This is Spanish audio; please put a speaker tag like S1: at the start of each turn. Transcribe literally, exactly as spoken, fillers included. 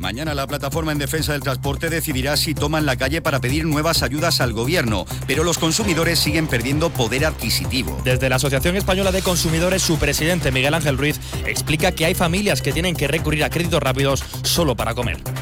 S1: Mañana la plataforma en defensa del transporte decidirá si toman la calle para pedir nuevas ayudas al gobierno, pero los consumidores siguen perdiendo poder adquisitivo.
S2: Desde la Asociación Española de Consumidores, su presidente Miguel Ángel Ruiz explica que hay familias que tienen que recurrir a créditos rápidos solo para comer.